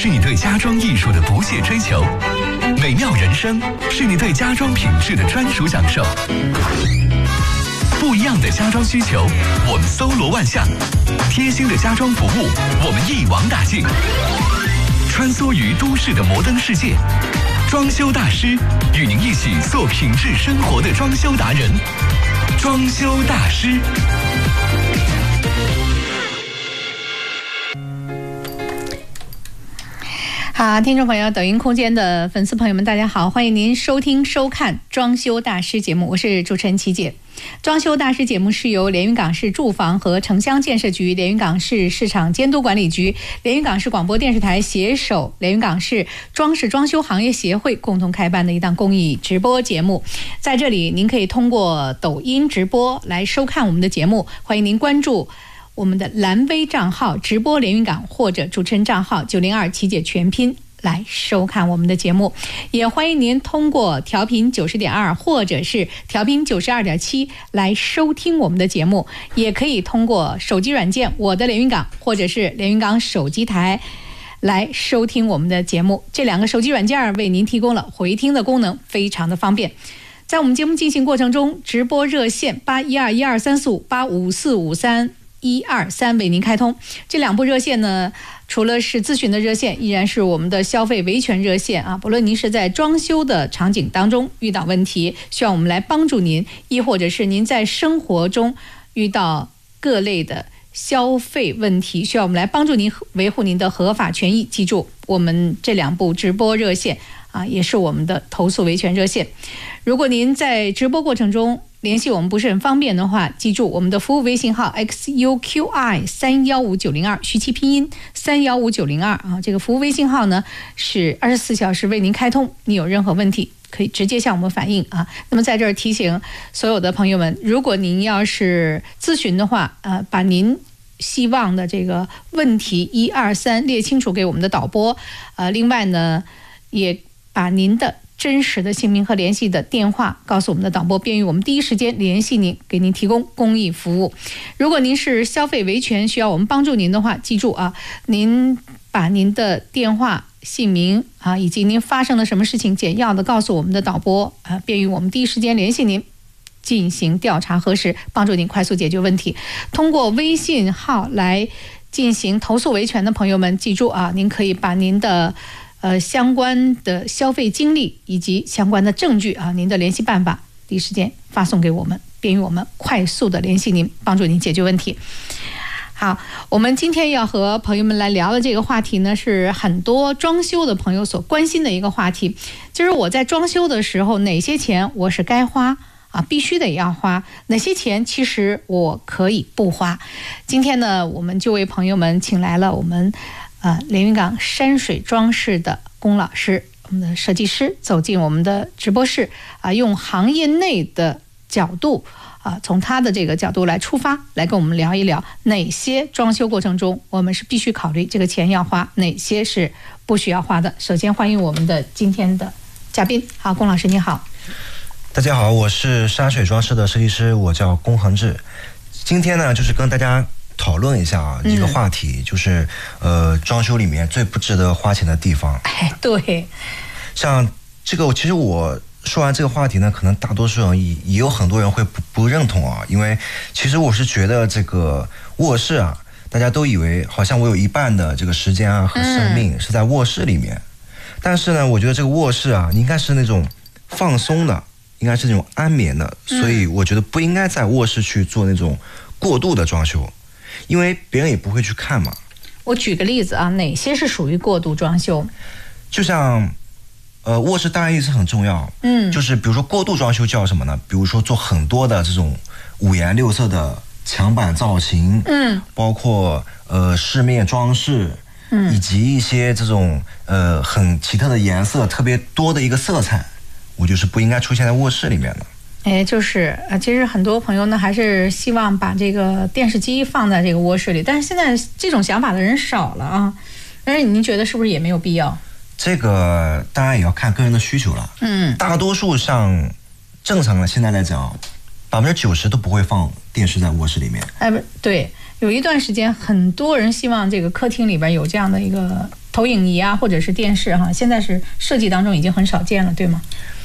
是你对家装艺术的不懈追求，美妙人生是你对家装品质的专属享受。不一样的家装需求，我们搜罗万象；贴心的家装服务，我们一网打尽。穿梭于都市的摩登世界，装修大师与您一起做品质生活的装修达人。装修大师。 好，听众朋友，抖音空间的粉丝朋友们，大家好，欢迎您收听收看装修大师节目，我是主持人琪姐。装修大师节目是由连云港市住房和城乡建设局、连云港市市场监督管理局、连云港市广播电视台携手连云港市装饰装修行业协会共同开办的一档公益直播节目。在这里，您可以通过抖音直播来收看我们的节目，欢迎您关注我们的蓝微账号直播连云港，或者主持人账号902琪姐全拼来收看我们的节目。也欢迎您通过调频90.2或者是调频92.7来收听我们的节目，也可以通过手机软件我的连云港或者是连云港手机台来收听我们的节目。这两个手机软件为您提供了回听的功能，非常的方便。在我们节目进行过程中，直播热线8121235 85453-123为您开通。这两部热线呢，除了是咨询的热线，依然是我们的消费维权热线啊。不论您是在装修的场景当中遇到问题，需要我们来帮助您，亦或者是您在生活中遇到各类的消费问题，需要我们来帮助您维护您的合法权益。记住，我们这两部直播热线啊，也是我们的投诉维权热线。如果您在直播过程中联系我们不是很方便的话，记住我们的服务微信号 XUQI315902，徐其拼音315902啊，这个服务微信号呢是24小时为您开通，你有任何问题可以直接向我们反映啊。那么在这儿提醒所有的朋友们，如果您要是咨询的话，把您希望的这个问题1、2、3列清楚给我们的导播，另外呢，也把您的真实的姓名和联系的电话告诉我们的导播，便于我们第一时间联系您，给您提供公益服务。如果您是消费维权需要我们帮助您的话，记住啊，您把您的电话、姓名啊，以及您发生了什么事情简要的告诉我们的导播啊，便于我们第一时间联系您，进行调查核实，帮助您快速解决问题。通过微信号来进行投诉维权的朋友们，记住啊，您可以把您的相关的消费经历以及相关的证据啊，您的联系办法第一时间发送给我们，便于我们快速的联系您，帮助您解决问题。好，我们今天要和朋友们来聊的这个话题呢，是很多装修的朋友所关心的一个话题，就是我在装修的时候，哪些钱我是该花啊，必须得要花，哪些钱其实我可以不花。今天呢，我们就为朋友们请来了我们连云港山水装饰的龚老师，我们的设计师，走进我们的直播室啊，用行业内的角度啊，从他的这个角度来出发，来跟我们聊一聊哪些装修过程中我们是必须考虑这个钱要花，哪些是不需要花的。首先欢迎我们的今天的嘉宾。好，龚老师你好。 大家好，我是山水装饰的设计师，我叫龚恒志。今天呢，就是跟大家讨论一下一个话题，就是装修里面最不值得花钱的地方。 哎，对， 像这个，其实我说完这个话题呢，可能大多数人也有很多人会不认同啊，因为其实我是觉得这个卧室啊，大家都以为好像我有一半的这个时间啊和生命是在卧室里面，但是呢，我觉得这个卧室啊，应该是那种放松的，应该是那种安眠的，所以我觉得不应该在卧室去做那种过度的装修，因为别人也不会去看嘛。 我举个例子啊，哪些是属于过度装修？ 就像卧室当然也是很重要，就是比如说过度装修叫什么呢？比如说做很多的这种五颜六色的墙板造型，包括饰面装饰，以及一些这种很奇特的颜色特别多的一个色彩，我就是不应该出现在卧室里面的。 哎，就是其实很多朋友呢还是希望把这个电视机放在这个卧室里，但是现在这种想法的人少了啊。但是您觉得是不是也没有必要？ 这个当然也要看个人的需求了。大多数像正常的现在来讲，90%都不会放电视在卧室里面。 对，有一段时间很多人希望这个客厅里边有这样的一个投影仪啊，或者是电视哈，现在是设计当中已经很少见了，对吗？